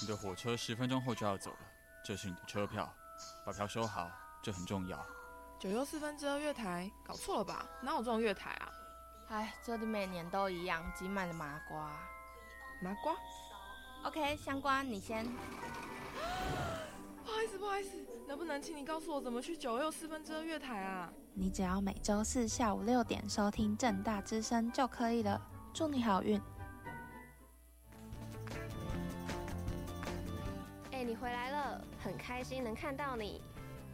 你的火车10分钟后就要走了，这是你的车票，把票收好，这很重要。 9又2/4月台，搞错了吧？哪有这种月台啊？ 哎，这里每年都一样，挤满了麻瓜。 麻瓜 OK， 香瓜你先。 不好意思，能不能请你告诉我怎么去9又2/4月台啊？ 你只要每周四下午6点收听政大之声就可以了。祝你好运！ 你回来了，很开心能看到你。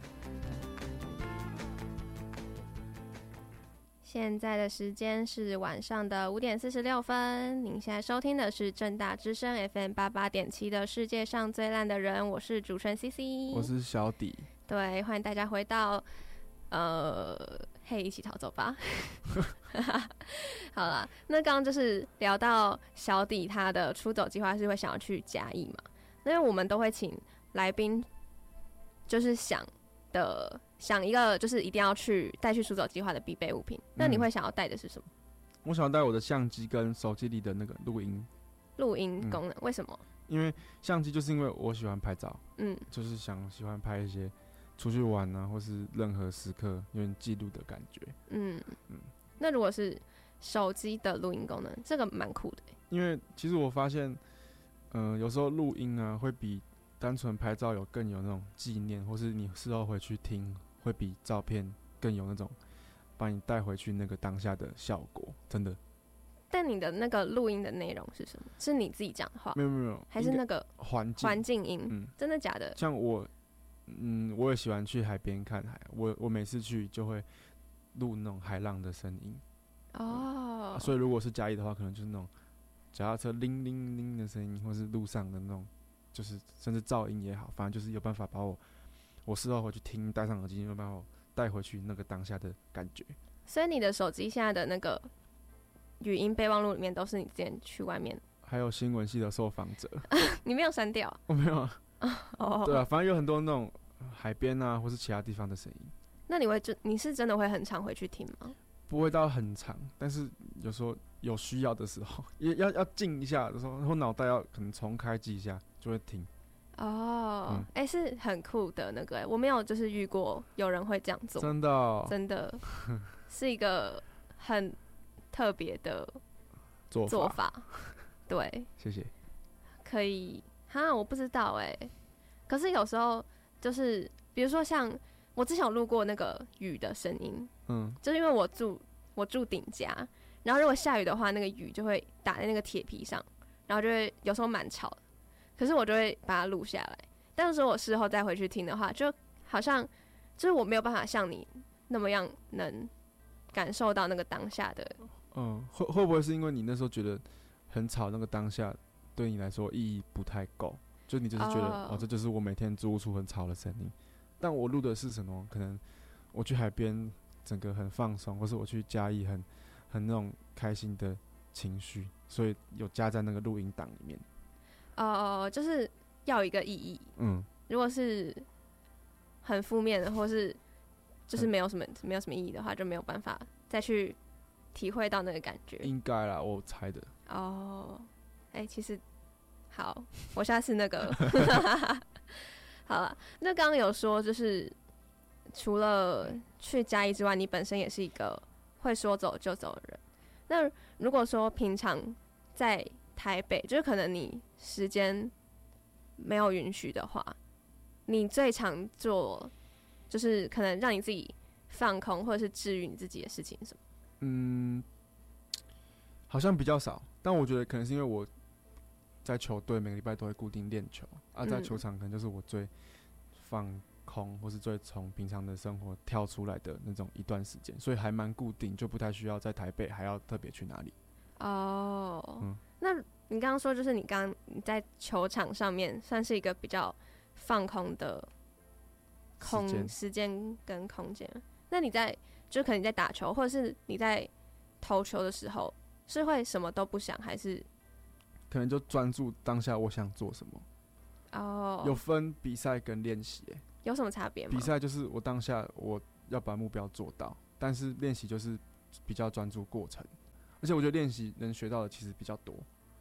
现在的时间是晚上的5点46分，您现在收听的是政大之声 FM88.7的世界上最烂的人，我是主持人 CC， 我是小底。 对，欢迎大家回到嘿，一起逃走吧。好啦，那刚刚就是聊到小底他的出走计划是会想要去嘉义嘛，因为我们都会请来宾就是想一个就是一定要去带去出走计划的必备物品，那你会想要带的是什么？ 我想要带我的相机跟手机里的那个录音功能，为什么？ 因为相机就是因为我喜欢拍照，就是喜欢拍一些出去玩啊，或是任何时刻有点记录的感觉。 那如果是手机的录音功能，这个蛮酷的。 因为其实我发现，有时候录音啊，会比单纯拍照更有那种纪念，或是你事后回去听，会比照片更有那种把你带回去那个当下的效果，真的。 但你的那个录音的内容是什么？是你自己讲的话？ 没有， 还是那个环境音？真的假的？ 像我也喜欢去海边看海，我每次去就会录那种海浪的声音。所以如果是嘉义的话，可能就是那种脚踏车铃铃铃的声音，或是路上的那种，就是甚至噪音也好，反正就是有办法把我事后回去听，戴上耳机，有办法带回去那个当下的感觉。 所以你的手机现在的那个语音备忘录里面都是你之前去外面， 还有新闻系的受访者， 你没有删掉？ 我没有啊。对啊，反正有很多那种海边啊，或是其他地方的声音。 那你是真的会很常回去听吗？ 不会到很长，但是有时候有需要的时候，要静一下的时候，然后脑袋要可能重开机一下，就会听。 是很酷的那个，我没有就是遇过有人会这样做， 真的真的是一个很特别的做法。对， 谢谢。 可以我不知道可是有时候就是比如说像我之前有录过那个雨的声音，就是因为我住顶家，然后如果下雨的话，那个雨就会打在那个铁皮上，然后就会有时候蛮吵的，可是我就会把它录下来。但是我事后再回去听的话，就好像就是我没有办法像你那么样能感受到那个当下的。 会不会是因为你那时候觉得很吵，那个当下对你来说意义不太够？就你就是觉得这就是我每天租屋处很吵的声音。但我录的是什么？可能我去海边，整个很放松，或是我去嘉义很那种开心的情绪，所以有加在那个录音档里面。 就是要有一个意义。如果是很负面的，或是就是没有什么意义的话，就没有办法再去体会到那个感觉。 应该啦，我猜的。 其实好，我下次那个好了。那刚刚有说，就是除了去嘉义之外，你本身也是一个会说走就走的人。那如果说平常在台北，就是可能你时间没有允许的话，你最常做就是可能让你自己放空或者是治愈你自己的事情是什么？ 好像比较少，但我觉得可能是因为我在球队每个礼拜都会固定练球在球场可能就是我最放空或是最从平常的生活跳出来的那种一段时间，所以还蛮固定，就不太需要在台北还要特别去哪里。 那你刚刚说就是你在球场上面算是一个比较放空的时间跟空间，那你就可能你在打球或者是你在投球的时候是会什么都不想，还是可能就专注当下我想做什么？有分比赛跟练习有什么差别吗？ 比赛就是我当下我要把目标做到，但是练习就是比较专注过程，而且我觉得练习能学到的其实比较多。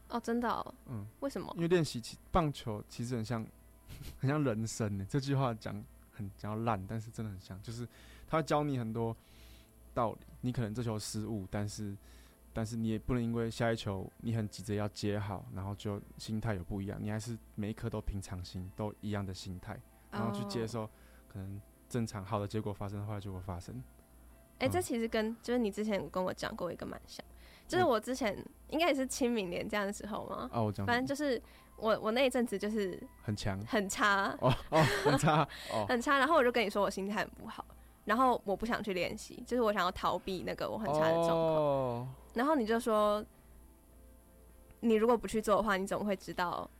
哦，真的哦。为什么？ 因为练习棒球其实很像人生呢。这句话讲要烂，但是真的很像，就是他教你很多道理。你可能这球失误，但是你也不能因为下一球你很急着要接好，然后就心态有不一样。你还是每一颗都平常心，都一样的心态，然后去接受可能正常好的结果发生，坏的结果发生。 这其实跟就是你之前跟我讲过一个蛮像，就是我之前应该也是清明连假的时候嘛。 我讲。 反正就是我那一阵子就是很强， 很差。 很差。 很差。然后我就跟你说我心态很不好，然后我不想去练习，就是我想要逃避那个我很差的状况。然后你就说，你如果不去做的话，你怎么会知道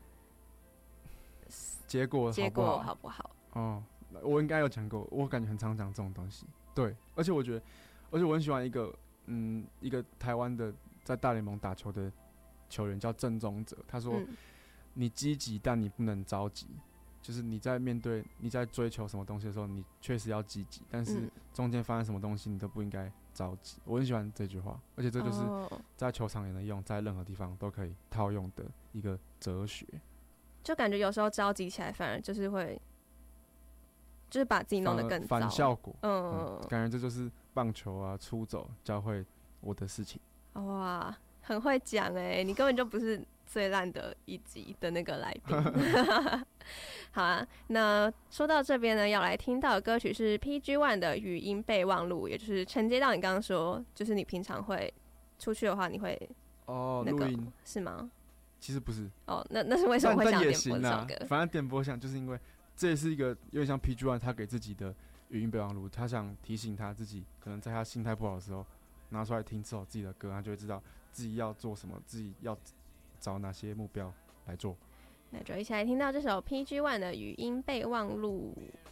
结果好不好？ 我应该有讲过，我感觉很常讲这种东西。对，而且我很喜欢一个台湾的在大联盟打球的球员叫郑宗哲，他说：“你积极，但你不能着急。就是你在追求什么东西的时候，你确实要积极，但是中间发生什么东西，你都不应该着急。”我很喜欢这句話，而且这就是在球场也能用，在任何地方都可以套用的一个哲学。 就感觉有时候着急起来，反而就是会。就是把自己弄得更糟， 反效果。感觉这就是棒球啊，出走教会我的事情。 哇，很会讲你根本就不是最烂的一集的那个来宾。好啊，那说到这边呢，要来听到的歌曲是 PG One 的《语音备忘录》，也就是承接到你刚刚说，就是你平常会出去的话，你会录音是吗？ 其实不是。 那是为什么会想点播这首歌？ 反正点播想就是因为。这也是一个有点像 PG One 他给自己的语音备忘录，他想提醒他自己，可能在他心态不好的时候，拿出来听这首自己的歌，他就会知道自己要做什么，自己要找哪些目标来做。 那就一起来听到这首 PG One 的语音备忘录。